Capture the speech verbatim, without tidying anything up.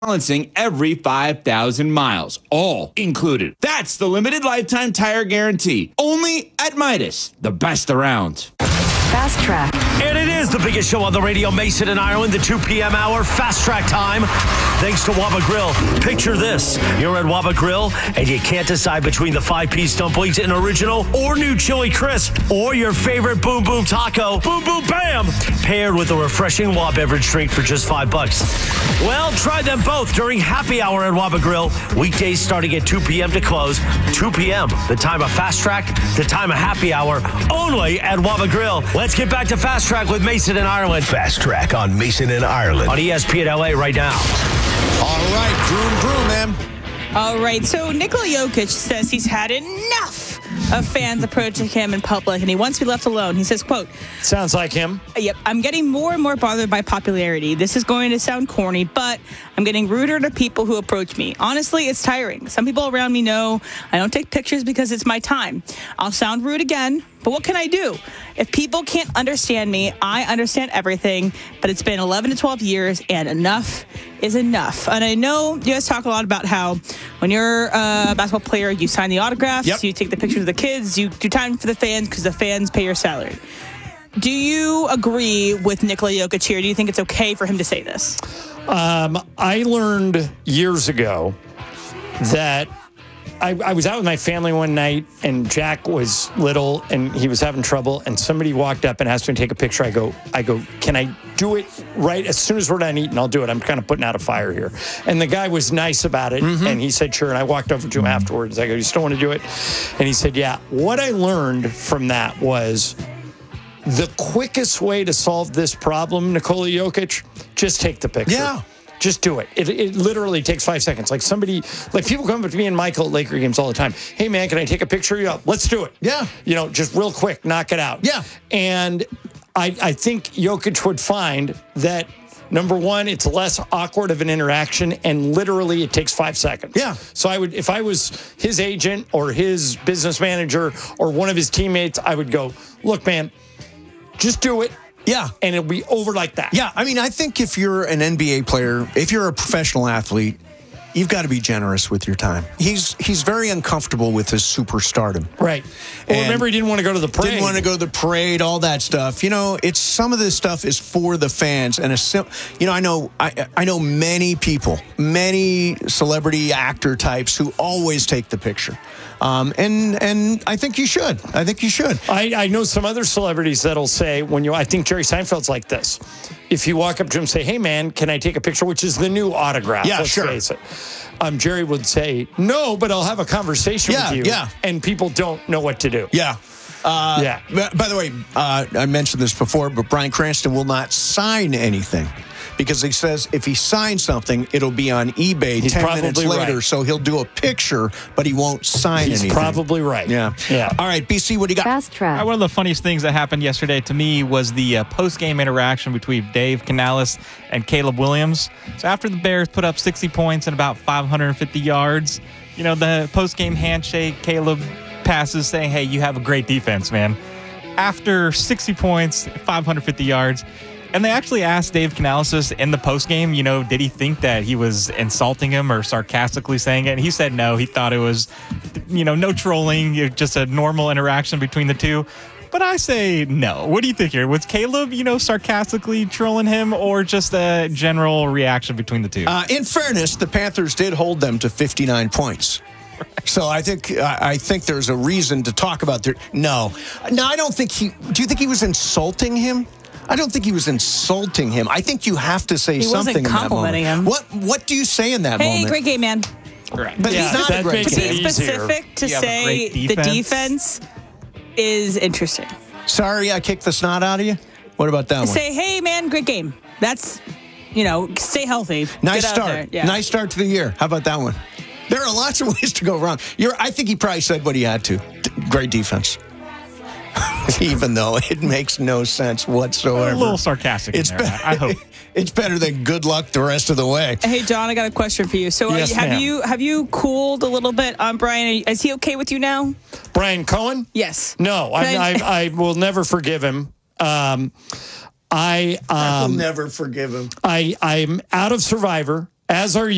balancing every five thousand miles, all included. That's the limited lifetime tire guarantee, only at Midas, the best around. Fast Track. And it is the biggest show on the radio, Mason and Ireland, the two p.m. hour, Fast Track time. Thanks to Waba Grill. Picture this. You're at Waba Grill, and you can't decide between the five-piece dumplings and original or new chili crisp, or your favorite Boom Boom Taco, Boom Boom Bam, paired with a refreshing Waba beverage drink for just five bucks. Well, try them both during happy hour at Waba Grill. Weekdays starting at two p.m. to close. two p.m., the time of Fast Track, the time of happy hour, only at Waba Grill. Let's get back to Fast Track with Mason and Ireland. Fast Track on Mason and Ireland. On E S P N L A right now. All right, Drew, Drew, man. All right, so Nikola Jokic says he's had enough of fans approaching him in public, and he wants to be left alone. He says, quote, Sounds like him. Yep, I'm getting more and more bothered by popularity. This is going to sound corny, but I'm getting ruder to people who approach me. Honestly, it's tiring. Some people around me know I don't take pictures because it's my time. I'll sound rude again, but what can I do? If people can't understand me, I understand everything, but it's been eleven to twelve years, and enough is enough. And I know you guys talk a lot about how when you're a basketball player, you sign the autographs, Yep. you take the pictures of the kids, you do time for the fans because the fans pay your salary. Do you agree with Nikola Jokic here? Do you think it's okay for him to say this? Um, I learned years ago that I, I was out with my family one night, and Jack was little, and he was having trouble, and somebody walked up and asked me to take a picture. I go, I go, can I do it right as soon as we're done eating? I'll do it. I'm kind of putting out a fire here. And the guy was nice about it, mm-hmm. and he said, sure. And I walked over to him afterwards. I go, you still want to do it? And he said, yeah. What I learned from that was the quickest way to solve this problem, Nikola Jokic, just take the picture. Yeah. Just do it. it. It literally takes five seconds. Like somebody, like people come up to me and Michael at Laker games all the time. Hey, man, can I take a picture of you? Let's do it. Yeah. You know, just real quick, knock it out. Yeah. And I, I think Jokic would find that, number one, it's less awkward of an interaction, and literally it takes five seconds. Yeah. So I would, if I was his agent or his business manager or one of his teammates, I would go, look, man, just do it. Yeah. And it'll be over like that. Yeah. I mean, I think if you're an N B A player, if you're a professional athlete, you've got to be generous with your time. He's he's very uncomfortable with his superstardom. Right. Well, And remember, he didn't want to go to the parade. Didn't want to go to the parade, all that stuff. You know, it's some of this stuff is for the fans. And a sim- you know, I know I I know many people, many celebrity actor types who always take the picture. Um, and and I think you should. I think you should. I, I know some other celebrities that'll say, when you, I think Jerry Seinfeld's like this. If you walk up to him and say, hey, man, can I take a picture? Which is the new autograph. Yeah, let's sure. face it. Um, Jerry would say, no, but I'll have a conversation Yeah, with you. yeah. And people don't know what to do. Yeah. Uh, Yeah. b- By the way, uh, I mentioned this before, but Bryan Cranston will not sign anything because he says if he signs something, it'll be on eBay He's ten minutes probably later. right. So he'll do a picture, but he won't sign He's anything. probably right. Yeah. Yeah. All right, B C, what do you got? Fast Track. One of the funniest things that happened yesterday to me was the uh, post-game interaction between Dave Canales and Caleb Williams. So after the Bears put up sixty points and about five hundred fifty yards, you know, the post-game handshake, Caleb passes saying, hey, you have a great defense, man. After sixty points, five hundred fifty yards, and they actually asked Dave Canales in the postgame, you know, did he think that he was insulting him or sarcastically saying it? And he said no. He thought it was, you know, no trolling, just a normal interaction between the two. But I say no. What do you think here? Was Caleb, you know, sarcastically trolling him, or just a general reaction between the two? Uh, in fairness, the Panthers did hold them to fifty-nine points. So I think I think there's a reason to talk about their. No, no, I don't think he. Do you think he was insulting him? I don't think he was insulting him. I think you have to say He wasn't something in that moment. complimenting him. What What do you say in that Hey, moment? great game, man. Correct. But Yeah, he's not that a great makes To it be game. easier. specific, to You have a say great the defense. defense is interesting. Sorry, I kicked the snot out of you. What about that one? Say, hey, man, great game. That's, you know, stay healthy. Nice Get out there. start. Yeah. Nice start to the year. How about that one? There are lots of ways to go wrong. You're, I think he probably said what he had to. D- Great defense. Even though it makes no sense whatsoever. a little sarcastic It's in there, be- I hope. It's better than good luck the rest of the way. Hey, John, I got a question for you. So, are Yes, you, have ma'am. you have you cooled a little bit on Brian? Is he okay with you now? Brian Cohen? Yes. No, I, Can I- I, I will never forgive him. Um, I, I will um, never forgive him. I, I'm out of Survivor, as are you.